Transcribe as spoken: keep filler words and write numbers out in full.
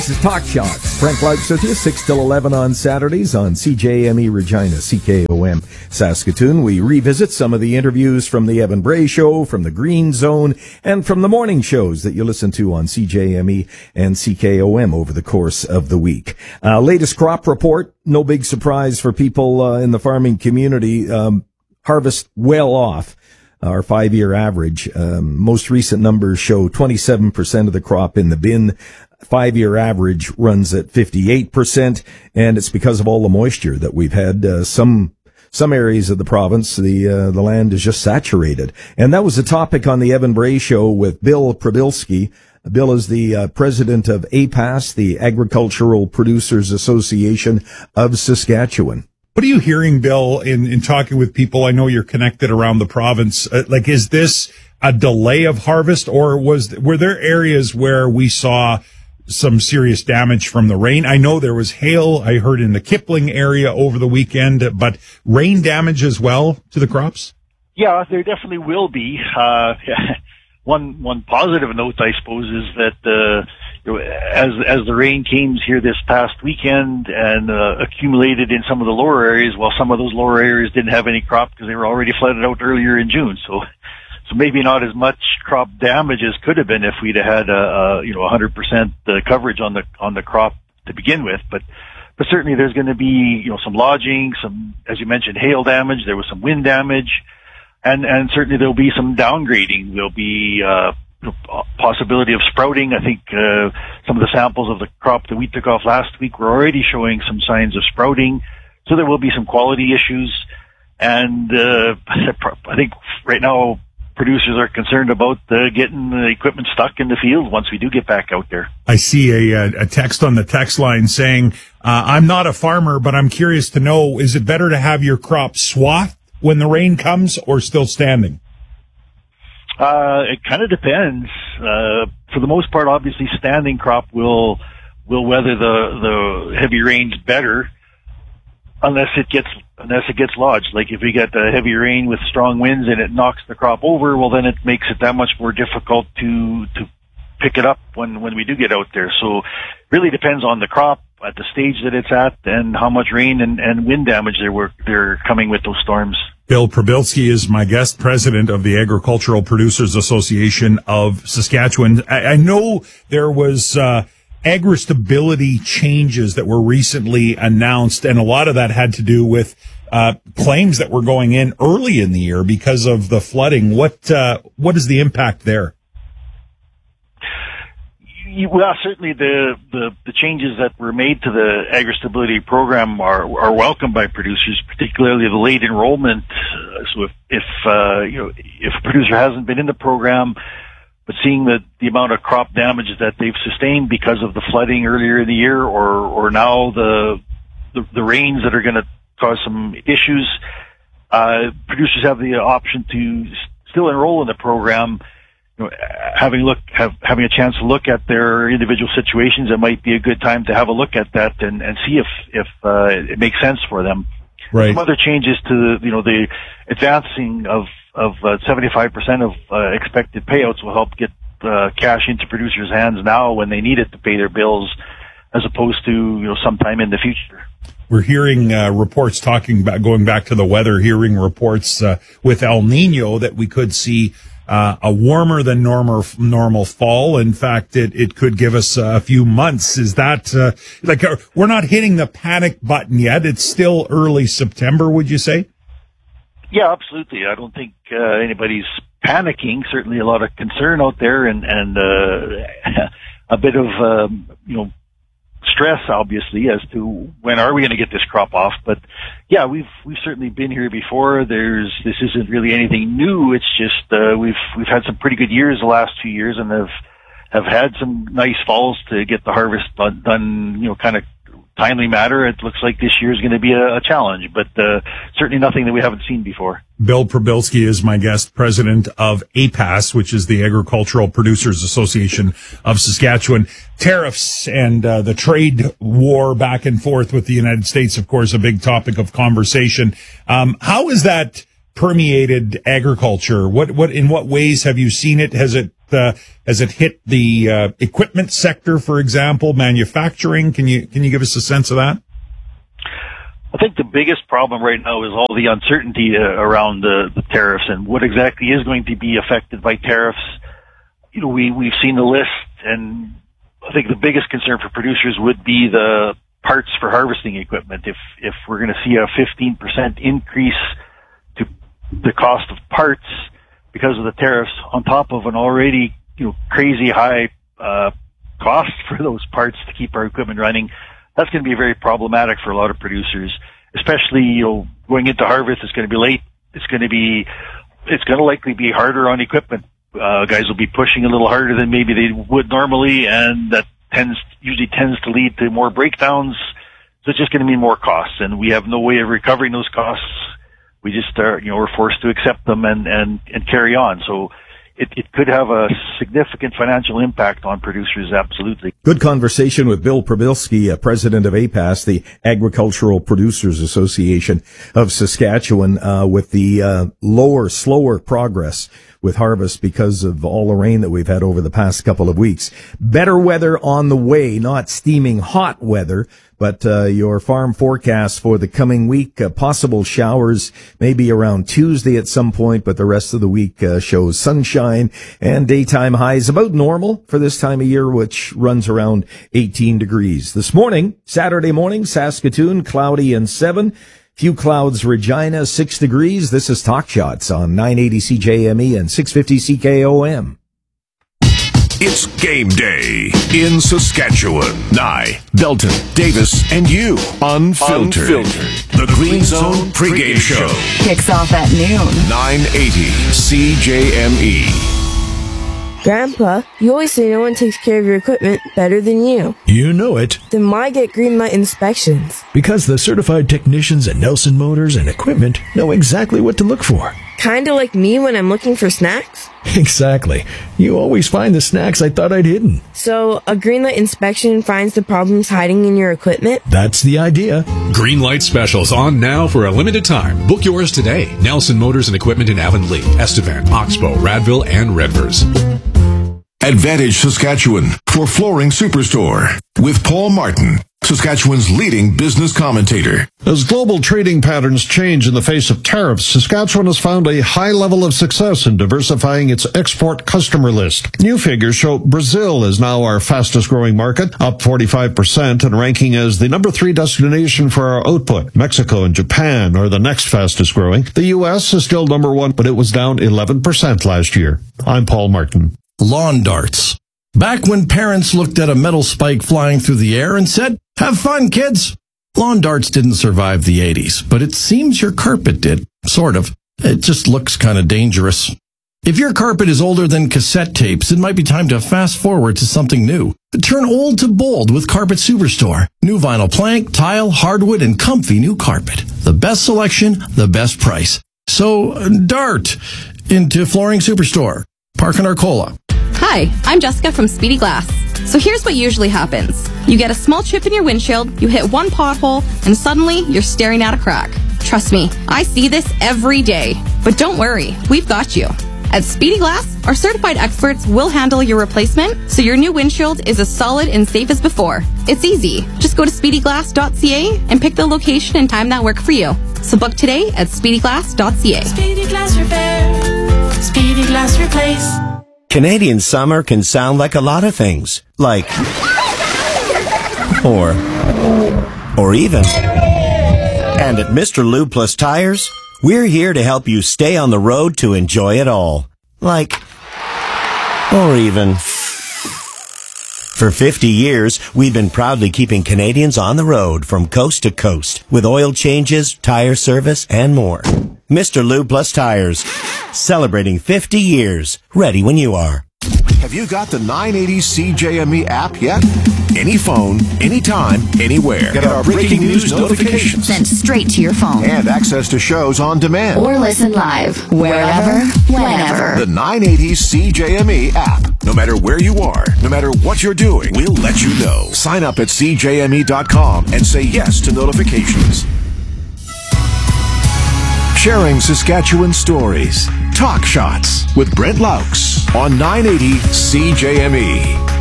This is Talk Shots. Frank Clark with you, six till eleven on Saturdays on C J M E Regina, C K O M Saskatoon. We revisit some of the interviews from the Evan Bray Show, from the Green Zone, and from the morning shows that you listen to on C J M E and C K O M over the course of the week. Uh, latest crop report, no big surprise for people uh, in the farming community. Um, harvest well off our five-year average. Um, most recent numbers show twenty-seven percent of the crop in the bin. Five-year average runs at fifty-eight percent, and it's because of all the moisture that we've had. Uh, some some areas of the province, the uh, the land is just saturated. And that was the topic on the Evan Bray Show with Bill Prabilski. Bill is the uh, president of A P A S, the Agricultural Producers Association of Saskatchewan. What are you hearing, Bill, in, in talking with people? I know you're connected around the province. Uh, like, is this a delay of harvest, or was were there areas where we saw some serious damage from the rain? I know there was hail, I heard, in the Kipling area over the weekend, but rain damage as well to the crops? Yeah, there definitely will be. Uh, one one positive note, I suppose, is that uh, you know, as as the rain came here this past weekend and uh, accumulated in some of the lower areas, well, some of those lower areas didn't have any crop because they were already flooded out earlier in June. So. So maybe not as much crop damage as could have been if we'd had a, a you know one hundred percent coverage on the on the crop to begin with. But but certainly there's going to be you know some lodging, some, as you mentioned, hail damage. There was some wind damage, and and certainly there'll be some downgrading. There'll be uh, possibility of sprouting. I think uh, some of the samples of the crop that we took off last week were already showing some signs of sprouting. So there will be some quality issues, and uh, I think right now producers are concerned about uh, getting the equipment stuck in the field once we do get back out there. I see a, a text on the text line saying, uh, I'm not a farmer, but I'm curious to know, is it better to have your crop swathed when the rain comes or still standing? Uh, it kind of depends. Uh, for the most part, obviously, standing crop will will weather the, the heavy rains better. Unless it gets, unless it gets lodged. Like if we get a heavy rain with strong winds and it knocks the crop over, well then it makes it that much more difficult to, to pick it up when, when we do get out there. So it really depends on the crop at the stage that it's at and how much rain and, and wind damage there were, they're coming with those storms. Bill Prabilski is my guest, president of the Agricultural Producers Association of Saskatchewan. I, I know there was, uh, agri-stability changes that were recently announced, and a lot of that had to do with uh claims that were going in early in the year because of the flooding. What uh what is the impact there? Well, certainly the, the, the changes that were made to the agri-stability program are, are welcomed by producers, particularly the late enrollment. So if, if, uh, you know, if a producer hasn't been in the program, but seeing the, the amount of crop damage that they've sustained because of the flooding earlier in the year, or, or now the, the, the rains that are going to cause some issues, uh, producers have the option to still enroll in the program. You know, having look, have, having a chance to look at their individual situations, it might be a good time to have a look at that and, and see if, if, uh, it makes sense for them. Right. Some other changes to, you know, the advancing of, of uh, seventy-five percent of uh, expected payouts will help get uh, cash into producers' hands now when they need it to pay their bills, as opposed to, you know, sometime in the future. We're hearing uh, reports talking about, going back to the weather, hearing reports uh, with El Nino that we could see uh, a warmer than normal normal fall. In fact, it, it could give us a few months. Is that uh, like uh, we're not hitting the panic button yet? It's still early September, would you say? Yeah, absolutely. I don't think uh, anybody's panicking. Certainly a lot of concern out there and, and uh, a bit of, um, you know, stress, obviously, as to when are we going to get this crop off. But yeah, we've, we've certainly been here before. There's, this isn't really anything new. It's just, uh, we've, we've had some pretty good years the last few years and have, have had some nice falls to get the harvest done, done you know, kind of timely matter. It looks like this year is going to be a, a challenge, but uh, certainly nothing that we haven't seen before. Bill Prabilski is my guest, president of A P A S, which is the Agricultural Producers Association of Saskatchewan. Tariffs and uh, the trade war back and forth with the United States, of course, a big topic of conversation. Um, how is that permeated agriculture? What, what, in what ways have you seen it? Has it, uh, has it hit the, uh, equipment sector, for example, manufacturing? Can you, can you give us a sense of that? I think the biggest problem right now is all the uncertainty uh, around the, the tariffs and what exactly is going to be affected by tariffs. You know, we, we've seen the list, and I think the biggest concern for producers would be the parts for harvesting equipment. If, if we're going to see a fifteen percent increase to the cost of parts because of the tariffs on top of an already, you know, crazy high, uh, cost for those parts to keep our equipment running, that's going to be very problematic for a lot of producers, especially, you know, going into harvest. It's going to be late. It's going to be, it's going to likely be harder on equipment. Uh, guys will be pushing a little harder than maybe they would normally, and that tends, usually tends to lead to more breakdowns. So it's just going to mean more costs, and we have no way of recovering those costs. We just are, you know, we're forced to accept them and, and, and carry on. So It, it could have a significant financial impact on producers, absolutely. Good conversation with Bill Prabilski, uh, president of A P A S, the Agricultural Producers Association of Saskatchewan, uh, with the uh, lower, slower progress with harvest because of all the rain that we've had over the past couple of weeks. Better weather on the way, not steaming hot weather, but uh, your farm forecast for the coming week, uh, possible showers maybe around Tuesday at some point, but the rest of the week uh, shows sunshine and daytime highs about normal for this time of year, which runs around eighteen degrees. This morning, Saturday morning, Saskatoon, cloudy and seven. Few clouds, Regina, six degrees. This is Talk Shots on nine eighty C J M E and six fifty C K O M. It's game day in Saskatchewan. Nye, Belton, Davis, and you. Unfiltered. Unfiltered. The Green Zone pregame show. Kicks off at noon. nine eighty C J M E. Grandpa, you always say no one takes care of your equipment better than you. You know it. Then why get Greenlight inspections? Because the certified technicians at Nelson Motors and Equipment know exactly what to look for. Kinda like me when I'm looking for snacks? Exactly. You always find the snacks I thought I'd hidden. So, a Greenlight inspection finds the problems hiding in your equipment? That's the idea. Greenlight specials on now for a limited time. Book yours today. Nelson Motors and Equipment in Avonlea, Estevan, Oxbow, Radville, and Redvers. Advantage Saskatchewan for Flooring Superstore with Paul Martin, Saskatchewan's leading business commentator. As global trading patterns change in the face of tariffs, Saskatchewan has found a high level of success in diversifying its export customer list. New figures show Brazil is now our fastest growing market, up forty-five percent and ranking as the number three destination for our output. Mexico and Japan are the next fastest growing. The U S is still number one, but it was down eleven percent last year. I'm Paul Martin. Lawn darts. Back when parents looked at a metal spike flying through the air and said, "Have fun, kids." Lawn darts didn't survive the eighties, but it seems your carpet did. Sort of. It just looks kind of dangerous. If your carpet is older than cassette tapes, it might be time to fast forward to something new. Turn old to bold with Carpet Superstore. New vinyl plank, tile, hardwood, and comfy new carpet. The best selection, the best price. So, dart into Flooring Superstore. Park in Arcola. Hi, I'm Jessica from Speedy Glass. So here's what usually happens. You get a small chip in your windshield, you hit one pothole, and suddenly you're staring at a crack. Trust me, I see this every day. But don't worry, we've got you. At Speedy Glass, our certified experts will handle your replacement so your new windshield is as solid and safe as before. It's easy. Just go to speedy glass dot c a and pick the location and time that work for you. So book today at speedy glass dot c a. Speedy Glass Repair. Speedy Glass Replace. Canadian summer can sound like a lot of things, like, or, or even. And at Mister Lube Plus Tires, we're here to help you stay on the road to enjoy it all. Like, or even. For fifty years, we've been proudly keeping Canadians on the road from coast to coast with oil changes, tire service, and more. Mister Lube Plus Tires, celebrating fifty years, ready when you are. Have you got the nine eighty C J M E app yet? Any phone, anytime, anywhere. Get our breaking news notifications sent straight to your phone. And access to shows on demand. Or listen live, wherever, whenever. The nine eighty C J M E app. No matter where you are, no matter what you're doing, we'll let you know. Sign up at c j m e dot com and say yes to notifications. sharing Saskatchewan stories. Talk Shots with Brent Laux on nine eighty C J M E.